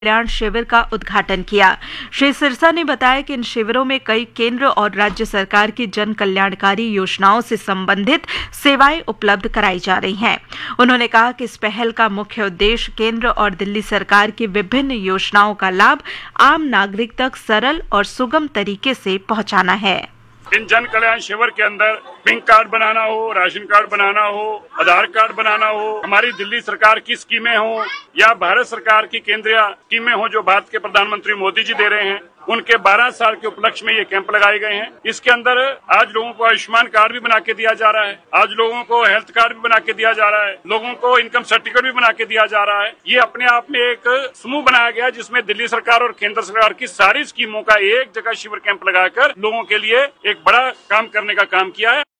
कल्याण शिविर का उद्घाटन किया। श्री सिरसा ने बताया कि इन शिविरों में कई केंद्र और राज्य सरकार की जन कल्याणकारी योजनाओं से संबंधित सेवाएं उपलब्ध कराई जा रही हैं। उन्होंने कहा कि इस पहल का मुख्य उद्देश्य केंद्र और दिल्ली सरकार की विभिन्न योजनाओं का लाभ आम नागरिक तक सरल और सुगम तरीके से पहुंचाना है। इन जन कल्याण शिविर के अंदर पिंक कार्ड बनाना हो, राशन कार्ड बनाना हो, आधार कार्ड बनाना हो, हमारी दिल्ली सरकार की स्कीमें हो या भारत सरकार की केंद्रीय स्कीमें हो जो भारत के प्रधानमंत्री मोदी जी दे रहे हैं, उनके 12 साल के उपलक्ष्य में ये कैंप लगाए गए हैं। इसके अंदर आज लोगों को आयुष्मान कार्ड भी बना के दिया जा रहा है, आज लोगों को हेल्थ कार्ड भी बना के दिया जा रहा है, लोगों को इनकम सर्टिफिकेट भी बना के दिया जा रहा है। ये अपने आप में एक समूह बनाया गया जिसमें दिल्ली सरकार और केंद्र सरकार की सारी स्कीमों का एक जगह शिविर कैंप लगाकर लोगों के लिए एक बड़ा काम करने का काम किया है।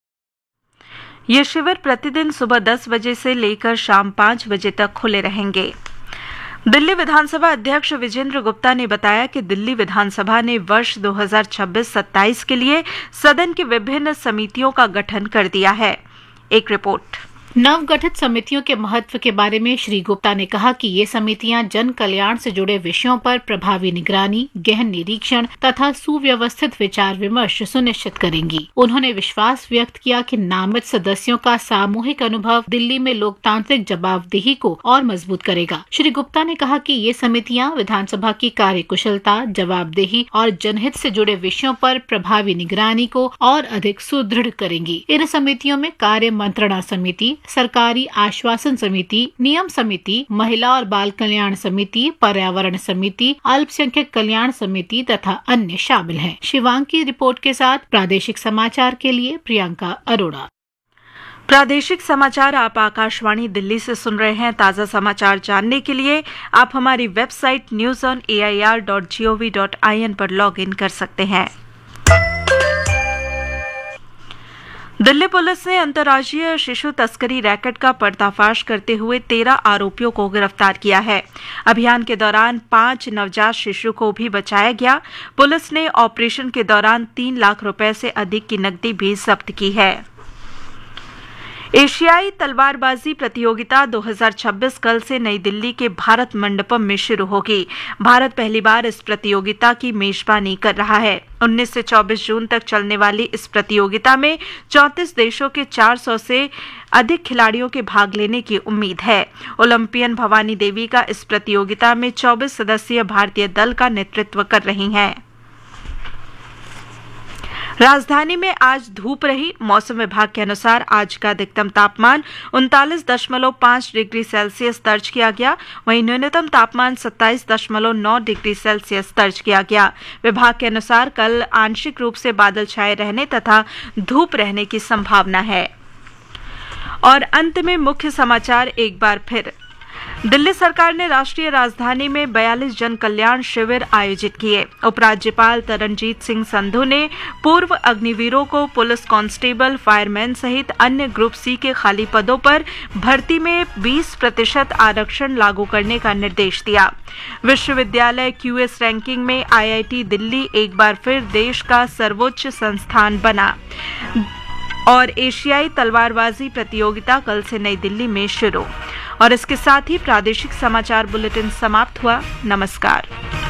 ये शिविर प्रतिदिन सुबह 10 बजे से लेकर शाम 5 बजे तक खुले रहेंगे। दिल्ली विधानसभा अध्यक्ष विजेंद्र गुप्ता ने बताया कि दिल्ली विधानसभा ने वर्ष 2026-27 के लिए सदन की विभिन्न समितियों का गठन कर दिया है। एक रिपोर्ट। नवगठित समितियों के महत्व के बारे में श्री गुप्ता ने कहा कि ये समितियां जन कल्याण से जुड़े विषयों पर प्रभावी निगरानी, गहन निरीक्षण तथा सुव्यवस्थित विचार विमर्श सुनिश्चित करेंगी। उन्होंने विश्वास व्यक्त किया कि नामित सदस्यों का सामूहिक अनुभव दिल्ली में लोकतांत्रिक जवाबदेही को और मजबूत करेगा। श्री गुप्ता ने कहा कि ये समितियां विधानसभा की कार्यकुशलता, जवाबदेही और जनहित से जुड़े विषयों पर प्रभावी निगरानी को और अधिक सुदृढ़ करेंगी। इन समितियों में कार्य मंत्रणा समिति, सरकारी आश्वासन समिति, नियम समिति, महिला और बाल कल्याण समिति, पर्यावरण समिति, अल्पसंख्यक कल्याण समिति तथा अन्य शामिल हैं। शिवांग की रिपोर्ट के साथ प्रादेशिक समाचार के लिए प्रियंका अरोड़ा। प्रादेशिक समाचार आप आकाशवाणी दिल्ली से सुन रहे हैं। ताजा समाचार जानने के लिए आप हमारी वेबसाइट news.air.gov.in पर लॉग इन कर सकते हैं। दिल्ली पुलिस ने अंतर्राज्यीय शिशु तस्करी रैकेट का पर्दाफाश करते हुए 13 आरोपियों को गिरफ्तार किया है। अभियान के दौरान 5 नवजात शिशु को भी बचाया गया। पुलिस ने ऑपरेशन के दौरान 3 लाख रुपए से अधिक की नकदी भी जब्त की है। एशियाई तलवारबाजी प्रतियोगिता 2026 कल से नई दिल्ली के भारत मंडपम में शुरू होगी। भारत पहली बार इस प्रतियोगिता की मेजबानी कर रहा है। 19 से 24 जून तक चलने वाली इस प्रतियोगिता में 34 देशों के 400 से अधिक खिलाड़ियों के भाग लेने की उम्मीद है। ओलंपियन भवानी देवी का इस प्रतियोगिता में 24 सदस्यीय भारतीय दल का नेतृत्व कर रही हैं। राजधानी में आज धूप रही। मौसम विभाग के अनुसार आज का अधिकतम तापमान 39.5 डिग्री सेल्सियस दर्ज किया गया, वहीं न्यूनतम तापमान 27.9 डिग्री सेल्सियस दर्ज किया गया। विभाग के अनुसार कल आंशिक रूप से बादल छाए रहने तथा धूप रहने की संभावना है। और अंत में मुख्य समाचार एक बार फिर। दिल्ली सरकार ने राष्ट्रीय राजधानी में 42 जन कल्याण शिविर आयोजित किए। उपराज्यपाल तरनजीत सिंह संधू ने पूर्व अग्निवीरों को पुलिस कांस्टेबल, फायरमैन सहित अन्य ग्रुप सी के खाली पदों पर भर्ती में 20% आरक्षण लागू करने का निर्देश दिया। विश्वविद्यालय क्यूएस रैंकिंग में आईआईटी दिल्ली एक बार फिर देश का सर्वोच्च संस्थान बना। और एशियाई तलवारबाजी प्रतियोगिता कल से नई दिल्ली में शुरू। और इसके साथ ही प्रादेशिक समाचार बुलेटिन समाप्त हुआ। नमस्कार।